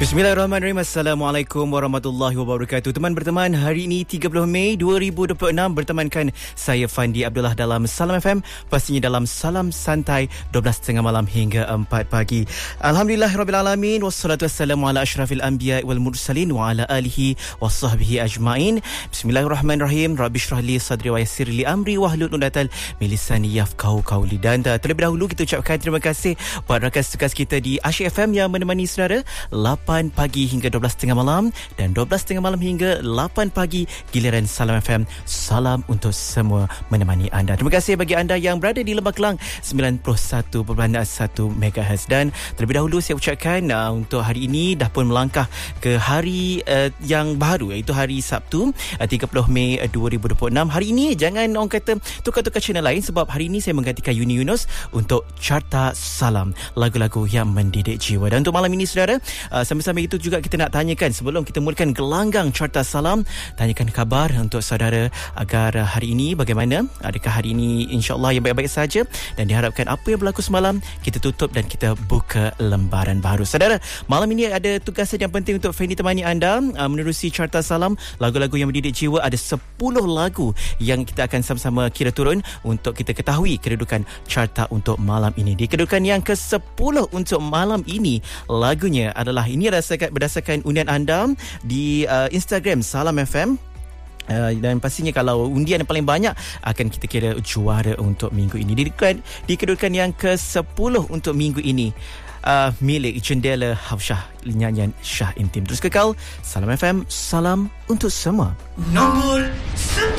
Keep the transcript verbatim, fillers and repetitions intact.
Bismillahirrahmanirrahim. Assalamualaikum warahmatullahi wabarakatuh. Teman berteman, hari ini tiga puluh Mei dua ribu dua puluh enam bertemankan saya Fandi Abdullah dalam Salam F M, pastinya dalam Salam Santai dua belas tiga puluh malam hingga empat pagi. Alhamdulillahirabbil alamin, wassalatu wassalamu ala asyrafil anbiya wal mursalin wa ala alihi washabbihi ajmain. Bismillahirrahmanirrahim. Rabbi shrah li sadri wa yassir li amri wahlul 'uqdatal min lisani yafqahu qawli. Dan terlebih dahulu kita ucapkan terima kasih buat rakan tugas kita di Asyik F M yang menemani saudara lapan pagi hingga dua belas tiga puluh malam dan dua belas tiga puluh malam hingga lapan pagi giliran Salam F M. Salam untuk semua menemani anda. Terima kasih bagi anda yang berada di Lembah Kelang sembilan puluh satu perpuluhan satu megahertz. Dan terlebih dahulu saya ucapkan uh, untuk hari ini dah pun melangkah ke hari uh, yang baru, iaitu hari Sabtu uh, tiga puluh Mei dua ribu dua puluh enam. Hari ini jangan orang kata tukar-tukar channel lain, sebab hari ini saya menggantikan Yuni Yunus untuk Carta Salam, lagu-lagu yang mendidik jiwa. Dan untuk malam ini saudara, uh, sambil-sambil itu juga kita nak tanyakan, sebelum kita mulakan gelanggang Carta Salam, tanyakan khabar untuk saudara agar hari ini bagaimana, adakah hari ini insya-Allah yang baik-baik saja, dan diharapkan apa yang berlaku semalam kita tutup dan kita buka lembaran baru. Saudara, malam ini ada tugasan yang penting untuk Fendi temani anda uh, menerusi Carta Salam, lagu-lagu yang mendidik jiwa. Ada sepuluh lagu yang kita akan sama-sama kira turun untuk kita ketahui kedudukan carta untuk malam ini. Di kedudukan yang ke sepuluh untuk malam ini, lagunya adalah, ini berdasarkan, berdasarkan undian anda di uh, Instagram Salam F M. Uh, dan pastinya kalau undian yang paling banyak akan kita kira juara untuk minggu ini. Di, di kedudukan yang ke sepuluh untuk minggu ini, uh, milik Jendela Hafsyah, nyanyian Syah Intim. Terus kekal Salam F M, salam untuk semua. Nombor sepuluh.